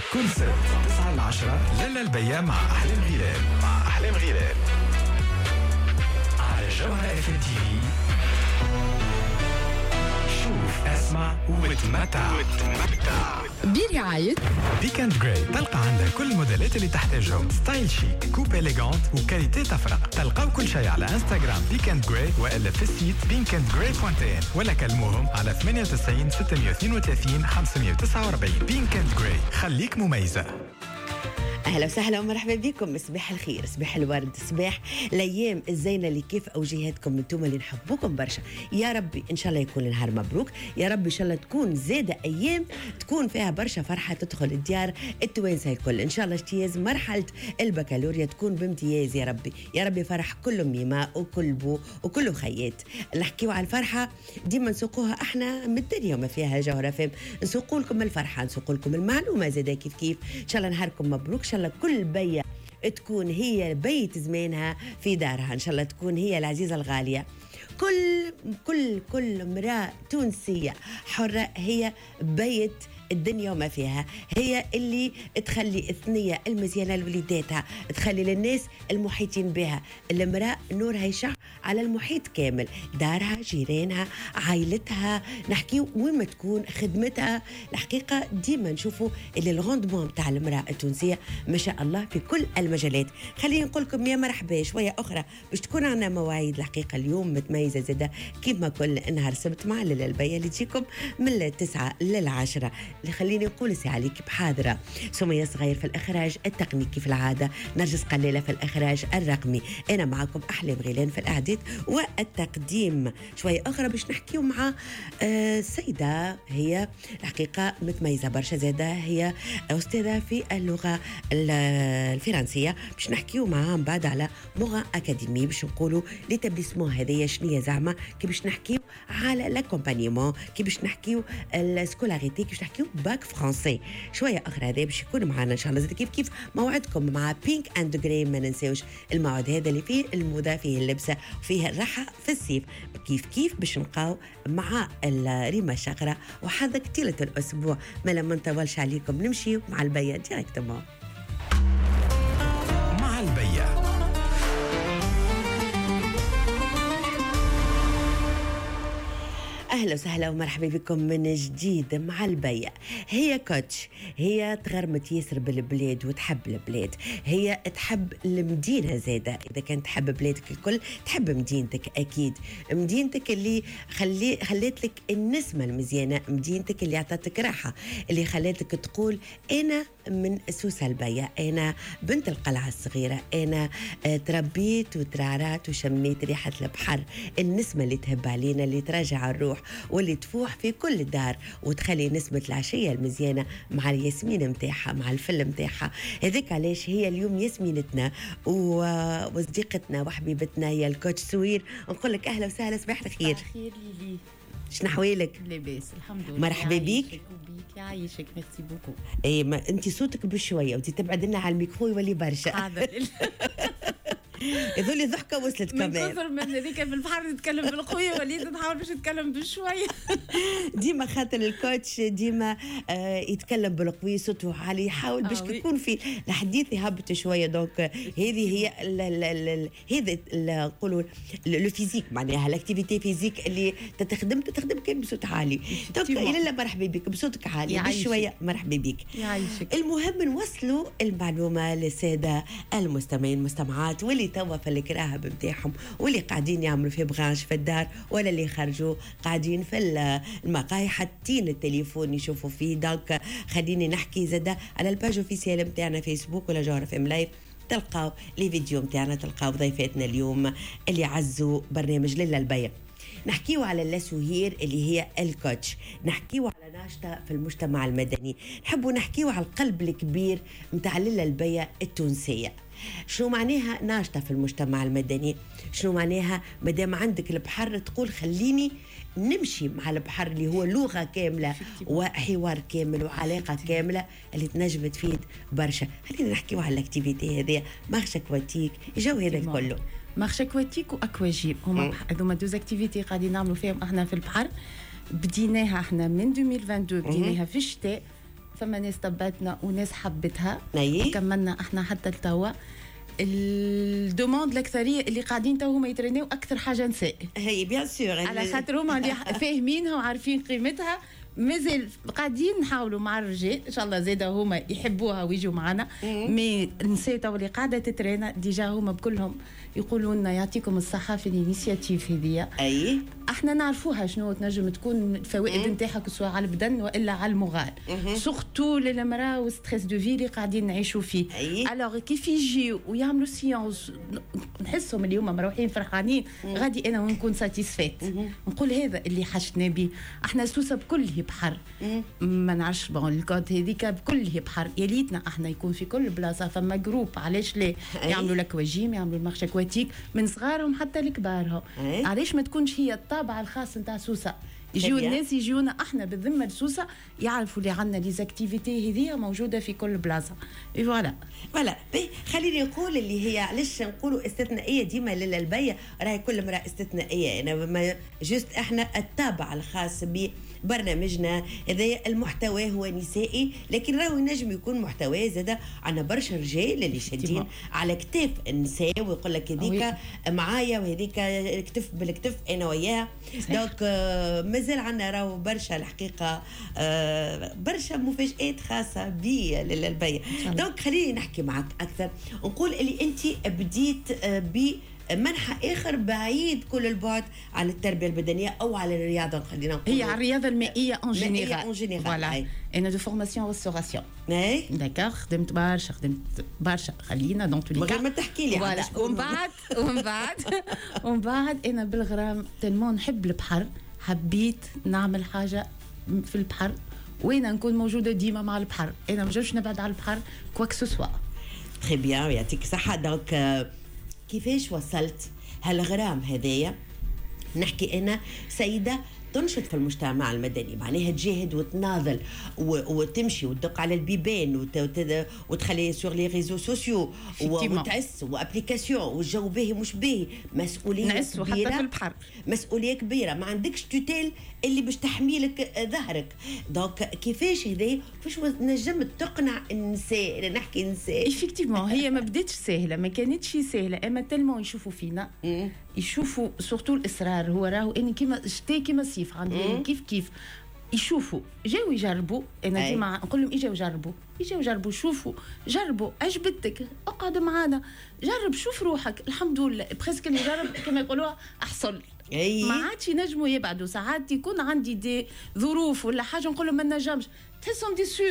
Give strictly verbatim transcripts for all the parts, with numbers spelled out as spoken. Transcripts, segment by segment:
كل سبت تسعة لعشرة للا البيا مع أحلام غلال مع أحلام غلال على جوهرة اف ام تي في. شوف اسمع وتمتع وتمتع برعاية بيك اند جراي. تلقى عندها كل الموديلات اللي تحتاجهم، ستايل شيك، كوب اليغانت وكاليتي تفرق. تلقاو كل شيء على انستغرام بيك اند جراي والا في السيت بيك اند جراي دوت ان ولا كلموهم على ثمانية وتسعين ستمية واثنين وثلاثين خمسمية وتسعة وأربعين. بيك اند جراي، خليك مميزة. اهلا وسهلا ومرحبا بكم. صباح الخير، صباح الورد، صباح الايام الزينه اللي كيف اوجهتكم انتم اللي نحبوكم برشا. يا ربي ان شاء الله يكون النهار مبروك، يا ربي ان شاء الله تكون زاده ايام تكون فيها برشا فرحه تدخل الديار التوانسه الكل. ان شاء الله اجتياز مرحله البكالوريا تكون بامتياز يا ربي. يا ربي فرح كل ميماء وكل بو وكل خيات. نحكيو على الفرحه ديما نسوقوها احنا من الدنيا وما فيها جوهره فهم، نسوقوا لكم الفرحه، نسوقوا لكم المعلومه زاده كيف كيف. ان شاء الله نهاركم مبروك، ان شاء الله كل بيا تكون هي بيت زمانها في دارها، ان شاء الله تكون هي العزيزه الغاليه. كل كل كل امراه تونسيه حره هي بيت الدنيا وما فيها، هي اللي تخلي الثنية المزيانة لوليداتها، تخلي للناس المحيطين بها. المرأة نورها يشع على المحيط كامل، دارها، جيرانها، عائلتها، نحكي وين ما تكون خدمتها. الحقيقة ديما نشوفوا اللي الغوندمون بتاع المرأة التونسية ما شاء الله في كل المجالات. خليني نقول لكم يا مرحبا شوية أخرى باش تكون عنا مواعيد الحقيقة اليوم متميزة زادة كيما كل نهار سبت مع ليلة البيا اللي تجيكم من التسعة للعشرة. اللي خليني نقول سي عليك بحاضرة سمية صغير في الإخراج التقنيكي في العادة، نرجس قليلة في الإخراج الرقمي، أنا معكم أحلام غيلان في الإعداد والتقديم. شوية أخرى باش نحكيو مع آه سيدة هي الحقيقة متميزة برشا زادة، هي أستاذة في اللغة الفرنسية. باش نحكيو معها من بعد على مغا أكاديمي باش نقولوا لتبليسمون هذيا شنية زعما كي باش نحكيو على لاكومبانيمون، كي باش نحكيو السكولاريتي، كي باش نحكيو باك فرنسي. شويه اخرى هذا باش يكون معنا ان شاء الله زاد كيف كيف موعدكم مع بينك اند جراي. ما ننساوش الموعد هذا اللي فيه الموضه، فيه اللبسه وفيه الراحه في الصيف. كيف كيف باش نلقاو مع الريمه الشقره وحظك طيله الاسبوع. ما لما نطولش عليكم نمشي مع البيا ديريكتومون مع البيا. أهلا وسهلا ومرحبا بكم من جديد مع البيا. هي كوتش، هي تغرمت ياسر بالبلاد وتحب البلاد، هي تحب المدينة زادة. إذا كانت تحب بلادك الكل تحب مدينتك أكيد، مدينتك اللي خلي خليت لك النسمة المزيانة، مدينتك اللي عطتك راحة، اللي خليتك تقول أنا من سوسة البيا، أنا بنت القلعة الصغيرة، أنا تربيت وترعرعت وشميت ريحة البحر، النسمة اللي تهب علينا اللي تراجع الروح واللي تفوح في كل دار وتخلي نسمة العشية المزيانة مع الياسمين متاعها مع الفل متاعها. هذيك علاش هي اليوم ياسمينتنا وصديقتنا وحبيبتنا هي الكوتش سوير. نقول لك أهلا وسهلا، صباح الخير. صباح الخير ليلي، شنو حوالك؟ لاباس الحمد لله. مرحبا بيك. يعيشك، ميرسي بوكو. اي ما انت صوتك بشويه ودي تبعد لنا على الميكرو يولي برشا. حاضر. يظل ضحكه وصلت من كمان. كثر من هذيك في البحر نتكلم بالقويه وليت نحاول باش نتكلم بشويه. ديما خاطر الكوتش ديما آه يتكلم بالقوي صوته عالي، يحاول باش آه يكون في الحديث يهبط شويه. دونك هذه هي هذا نقولوا لو فيزيك معناها الاكتيفيتي فيزيك اللي تتخدم تتخدم كان بصوت عالي. دونك لا مرحبا بك بصوتك عالي بشويه. مرحبا بك. يعيشك. المهم نوصلوا المعلومه للساده المستمعين المستمعات واللي توا في الكراهب نتاعهم واللي قاعدين يعملوا في بغانش في الدار ولا اللي خرجوا قاعدين في المقاهي حاطين التليفون يشوفوا فيه. دونك خليني نحكي زاده على الباج اوفيسيال نتاعنا فيسبوك ولا جوهرة اف ام لايف، تلقاو لي فيديو نتاعنا، تلقاو ضيفاتنا اليوم اللي عزوا برنامج ليلة البيا. نحكيو على اللاسوهير اللي هي الكوتش، نحكيو على ناشطة في المجتمع المدني، نحبوا نحكيو على القلب الكبير متاع ليلة البيا التونسية. شنو معناها ناشطة في المجتمع المدني؟ شنو معناها مادام عندك البحر تقول خليني نمشي مع البحر اللي هو لغة كاملة وحوار كامل وعلاقة كاملة اللي تنجم تفيد برشا. خلينا نحكيو على الاكتيفيتي هذه مارش اكواتيك جو هذا كله. مارش اكواتيك واكواجيب هما هذوما دوز اكتيفيتي قاعدين نعملوا فيهم احنا في البحر. بديناها احنا من ألفين واثنين وعشرين، بديناها في الشتاء فما ناس تبعتنا وناس حبتها أي. كملنا احنا حتى لتوا الدوموند الاكثريه اللي قاعدين تو هما يترينيو اكثر حاجه نساء هي بيان سور على خاطر هما اللي فاهمينها وعارفين قيمتها. مازال قاعدين نحاولوا مع الرجال ان شاء الله زاده هما يحبوها ويجوا معنا. مي النساء تو اللي قاعده تترينا ديجا هما بكلهم يقولوا لنا يعطيكم الصحه في الانيشياتيف هذيا. اي احنا نعرفوها شنو تنجم تكون الفوائد نتاعها سواء على البدن والا على المغال سورتو للمراه والستريس دو في اللي قاعدين نعيشوا فيه. الوغ كيف يجيو ويعملوا سيونس نحسهم اللي هما مروحين فرحانين غادي انا ونكون ساتيسفيت نقول هذا اللي حشتنا به. احنا سوسه بكله بحر ما نعرفش بون الكود هذيك بكله بحر يا ليتنا احنا يكون في كل بلاصه فما جروب علاش لا يعملوا لك وجيم يعملوا المارش اكواتيك من صغارهم حتى لكبارهم. علاش ما تكونش هي الطابع الخاص نتاع سوسه يجيو الناس يجيونا احنا بالذمه لسوسه يعرفوا اللي عندنا لي زاكتيفيتي هذه موجوده في كل بلاصه. اي فوالا فوالا خليني نقول اللي هي علاش نقولوا استثنائيه ديما للبيه راهي كل امراه استثنائيه. انا جست احنا التابع الخاص ببرنامجنا هذا المحتوى هو نسائي لكن راهو ينجم يكون محتوى زاد عندنا برشا رجال اللي شادين على كتاف النساء ويقول لك هذيك معايا وهذيك كتف بالكتف انا وياها. دونك مازال عندنا راهو برشا الحقيقه برشا مفاجآت خاصه بي للبيه. دونك خليني نحكي معك اكثر نقول اللي انت بديت ب منحى اخر بعيد كل البعد عن التربيه البدنيه او على الرياضه خلينا نقول هي على الرياضه المائيه اون جينيرال اون جينيرال فوالا انا دو فورماسيون ريستوراسيون اي داكوغ خدمت برشا خدمت برشا خلينا دون تو لي كا ما تحكي لي فوالا ومن بعد ومن بعد ومن بعد انا بالغرام تلمون نحب البحر حبيت نعمل حاجه في البحر وين نكون موجوده ديما مع البحر. انا ما جوش نبعد على البحر كواك سوسوا. تري بيان يعطيك صحه. دونك كيفاش وصلت هالغرام هذايا؟ نحكي انا سيده تنشط في المجتمع المدني معناها تجاهد وتناضل وتمشي وتدق على البيبان وتخلي سور لي ريزو سوسيو وتعس وابليكاسيون والجو باهي مش باهي. مسؤوليه نعس كبيره حتى في البحر مسؤوليه كبيره ما عندكش توتيل اللي باش تحميلك ظهرك. دونك كيفاش هذا كيفاش نجم تقنع النساء نحكي نساء ايفيكتيفمون هي ما بداتش سهله ما كانتش سهله اما تلمون يشوفوا فينا يشوفوا سورتو الاصرار هو راهو اني كيما شتي كيما الصيف عندي كيف كيف يشوفوا جاوا يجربوا. انا ديما نقول لهم اجوا جربوا اجوا جربوا شوفوا جربوا عجبتك اقعد معانا جرب شوف روحك الحمد لله بريسك اللي جرب كما يقولوها احصل. أي. ما عادش ينجموا يبعدوا ساعات يكون عندي دي ظروف ولا حاجه نقول لهم ما نجمش تحسهم ديسو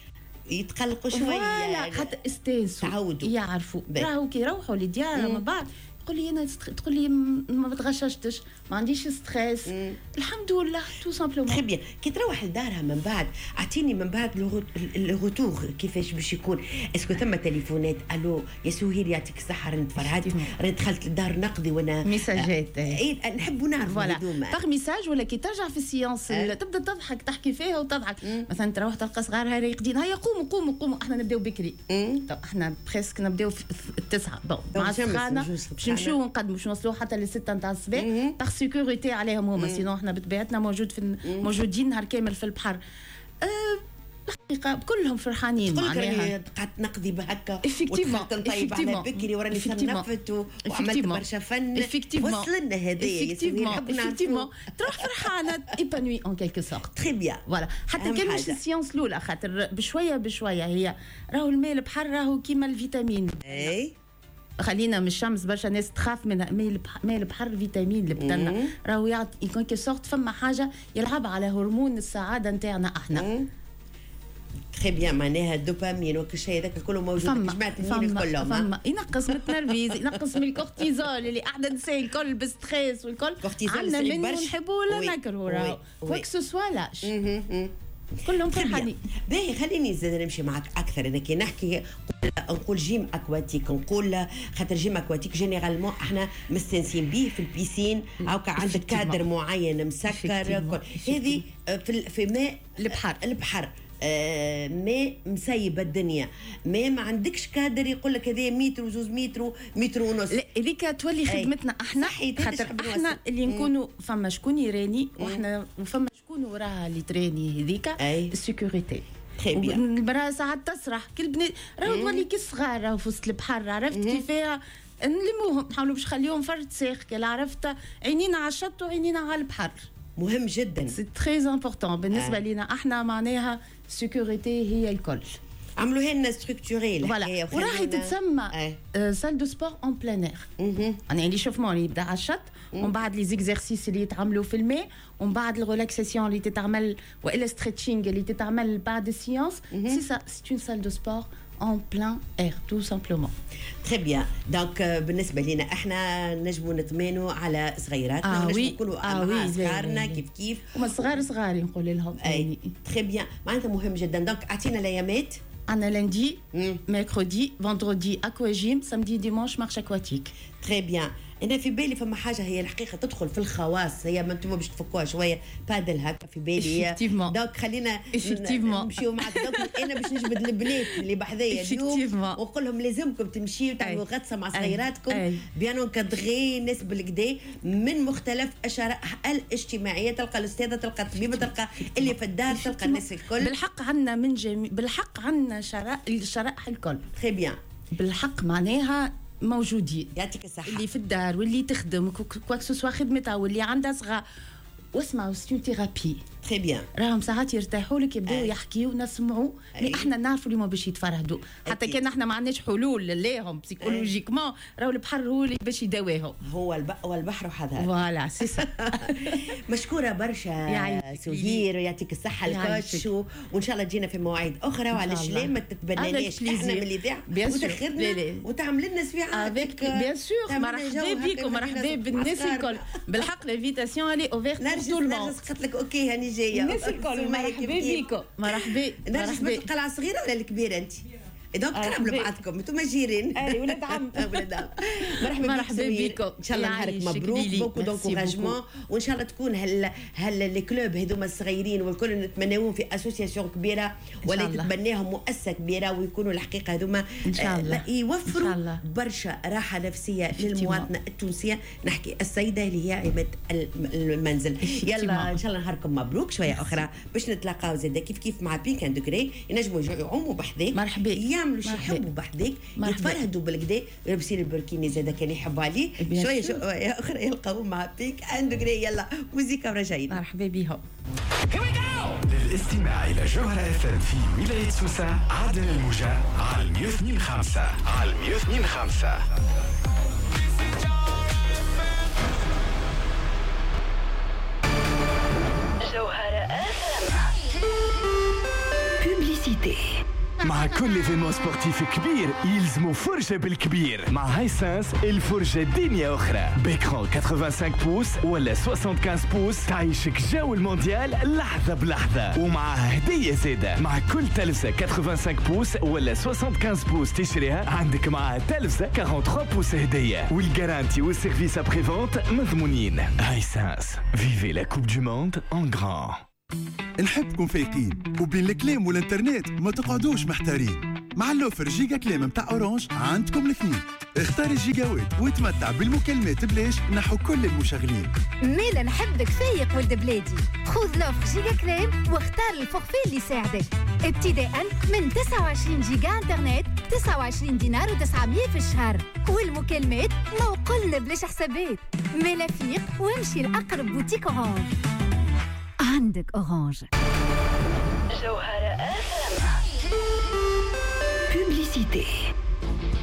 يتقلقوا شويه يعني. حتى استانسوا تعودوا يعرفوا راهو كي يروحوا لديارهم من بعد تقول لي انا تقول لي ما بتغششتش ما عنديش ستريس الحمد لله تو سامبلومون. تري بيان كي تروح لدارها من بعد اعطيني من بعد الروتور كيفاش باش يكون. اسكو ثم تليفونات الو يا سهيل يعطيك الصحه رند فرحات رند دخلت للدار نقضي وانا ميساجات اي نحبوا نعرفوا هذوما باغ ميساج ولا كي ترجع في السيانس أه. تبدا تضحك تحكي فيها وتضحك مثلا تروح تلقى صغارها رايقدين هيا قوموا قوموا قوموا احنا نبداو بكري احنا بريسك نبداو في التسعه بون مع صغارنا باش نمشيو ونقدموا باش نوصلوا حتى للستة نتاع الصباح باغ سيكوريتي عليهم هما سينو احنا بطبيعتنا موجود في موجودين نهار كامل في البحر. أه الحقيقه كلهم فرحانين معناها قعدت نقضي بهكا ودخلت نطيب على بكري وراني صنفت وعملت برشا فن وصلنا هذايا افكتيفمون تروح فرحانه ايبانوي ان كيلكو سورت تري بيان فوالا. حتى كان مش السيونس الاولى خاطر بشويه بشويه هي راهو الماء البحر راهو كيما الفيتامين اي خلينا من الشمس برشا ناس تخاف منها ماء البحر فيتامين اللي بدنا راهو يعطي كونكي سورت فما حاجه يلعب على هرمون السعاده نتاعنا احنا. تري بيان معناها الدوبامين وكل شيء هذاك كله موجود في جماعه النين كلهم فما ينقص من التنرفيز ينقص من الكورتيزول اللي قاعده نساء الكل بالستريس والكل عندنا منه نحبوا ولا نكرهوا راهو كوك سو سوا لاش كلهم فرحانين. باهي خليني زاد نمشي معك اكثر انا كي نحكي نقول جيم اكواتيك نقول خاطر جيم اكواتيك جينيرالمون احنا مستنسين به في البيسين هاكا عندك كادر معين مسكر هذه في في ماء البحر البحر آه ما مسيبه الدنيا ما ما عندكش كادر يقول لك هذا متر وزوز متر متر ونص. لا هذيك تولي خدمتنا احنا خاطر احنا اللي نكونوا فما شكون يراني واحنا وفما شكون وراها اللي تراني هذيك السيكوريتي المرأة ساعات تسرح كل بنات راهو تولي كي صغار راهو في وسط البحر عرفت كيفاه نلموهم نحاولوا باش نخليهم فرد ساخكل عرفت عينينا على الشط وعينينا على البحر مهم جدا سي تري امبورطون بالنسبه آه. لنا احنا معناها سيكوريتي هي الكل عملوا لنا ستركتوري فوالا وراهي تتسمى سال دو سبور اون بلان اير يعني اللي شوفمون اللي يبدا على الشط ومن بعد لي زيكزارسيس اللي يتعملوا في الماء ومن بعد الريلاكساسيون اللي تتعمل والا ستريتشينغ اللي تتعمل بعد السيونس سي سا سي اون سال دو سبور en plein air tout simplement. Très bien. Donc euh, بالنسبة لنا احنا نجموا نطمئنوا على صغيراتنا آه ونجموا نكونوا آه مع صغارنا كيف كيف. هما صغار صغار نقول لهم. اي très bien. معناتها مهم جدا. دونك اعطينا الايامات. عندنا lundi, mercredi, vendredi aquagym, samedi dimanche marche aquatique. Très bien. أنا في بالي فما حاجة هي الحقيقة تدخل في الخواص هي ما أنتم باش تفكوها شوية بادل هكا في بالي دونك خلينا نمشيو معك دونك أنا باش نجبد البنات اللي بحذايا اليوم ونقول لهم لازمكم تمشيو تعملوا غطسة مع صغيراتكم بيان اونكادغي ناس بالكدا من مختلف الشرائح الاجتماعية تلقى الأستاذة تلقى الطبيبة تلقى اللي في الدار تلقى الناس الكل بالحق عندنا من جميع بالحق عندنا شرائح الشرائح الكل تري بيان بالحق معناها موجودين يعطيك الصحة اللي في الدار واللي تخدم كواك سوسوا خدمتها واللي عندها صغار واسمعوا ستون ثيرابي تري بيان راهم ساعات يرتاحوا لك يبداو يحكيوا ونسمعوا اللي احنا نعرفوا اللي ما باش يتفرهدوا حتى كان احنا ما عندناش حلول لهم بسيكولوجيكمون راهو البحر هو اللي باش يداويهم هو الب... والبحر حذر فوالا سي سا مشكوره برشا سهير ويعطيك الصحه الكوتش و... وان شاء الله تجينا في مواعيد اخرى وعلاش لا ما تتبناناش احنا من الاذاعه وتاخذنا وتعمل لنا سويعه افيك بيان سور مرحبا بكم مرحبا بالناس الكل بالحق لافيتاسيون اللي اوفيرت بور تو الموند قلت لك اوكي هاني جايه الناس الكل مرحبا بكم مرحبا مرحبا القلعه الصغيره ولا الكبيره انت؟ دونك قربوا لبعضكم انتم جيرين اي ولاد عم ولاد عم مرحبا مرحبا بكم ان شاء الله نهارك مبروك بوكو دونكوراجمون وان شاء الله تكون هال هال لي كلوب هذوما الصغيرين والكل نتمناوهم في اسوسياسيون كبيره ولا تتبناهم مؤسسه كبيره ويكونوا الحقيقه هذوما ان شاء الله يوفروا برشا راحه نفسيه للمواطنه التونسيه نحكي السيده اللي هي عماد المنزل يلا ان شاء الله نهاركم مبروك شويه اخرى باش نتلاقاو زاد كيف كيف مع بينك اند دوغري ينجموا يعوموا بحذاك مرحبا يعملوا شي يحبوا بحذاك يتفرهدوا بالكدا يلبسين البركيني زاد كان يحبوا عليه شويه شويه اخرى يلقاو مع بيك اند غري يلا موسيقى ورجعين مرحبا بهم للاستماع الى جوهرة اف ام في ولايه سوسه عدن الموجة على مية واثنين وخمسة على مية واثنين وخمسة جوهرة اف ام بوبليسيتي مع كل ايفينمون سبورتيف كبير يلزموا فرجة بالكبير. مع هايسنس الفرجة دنيا أخرى بإكران خمسة وثمانين بوس ولا خمسة وخمسين بوس تعيشك جو المونديال لحظة بلحظة ومعها هدية زادة. مع كل تلفزة خمسة وخمسين بوس ولا خمسة وخمسين بوس تشتريها عندك معها تلفزة ثلاثة وأربعين بوس هدية والجارانتي والسيرفيس ابري فونت مضمونين. هايسنس فيفي لا كوب دو موند ان غران. نحبكم فايقين وبين الكلام والانترنت ما تقعدوش محتارين. مع اللوفر جيجا كلام متاع اورانج عندكم الاثنين. اختار الجيجاوات وتمتع بالمكالمات بلاش نحو كل المشغلين. ميلا نحبك فايق ولد بلادي. خذ لوفر جيجا كلام واختار الفورفي اللي يساعدك ابتداء من تسعة وعشرين جيجا انترنت تسعة وعشرين دينار وتسعمية في الشهر والمكالمات ما وقلنا بلاش حسابات. ميلا فيق وامشي لأقرب بوتيك اورانج. عندك اورانج. جوهرة اف ام بوبليسيتي